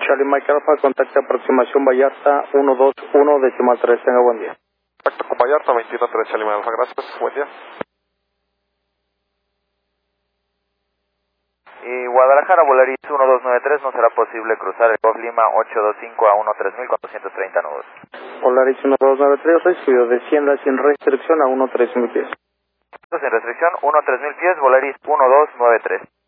Charlie Mike Alpha, contacte aproximación Vallarta 121 decimal 3, tenga buen día. Contacto con Vallarta 21-3 Charlie Mike Alpha, gracias, buen día. Y Guadalajara, Volaris 1293, no será posible cruzar el Golf Lima 825 a 13000 con 230 nudos. Volaris 1293, recibido, descienda sin restricción a 13000 pies. Sin restricción, 13000 pies, Volaris 1293.